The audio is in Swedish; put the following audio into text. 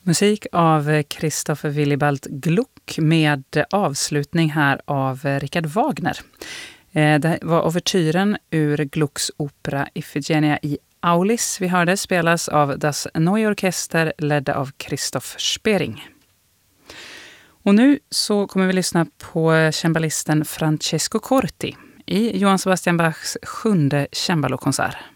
Musik av Christoph Willibald Gluck med avslutning här av Richard Wagner. Det var ouvertyren ur Glucks opera Iphigenia i Aulis. Vi hörde spelas av Das Neue Orchester ledda av Christoph Spering. Och nu så kommer vi lyssna på cembalisten Francesco Corti i Johann Sebastian Bachs 7:e cembalokonsert.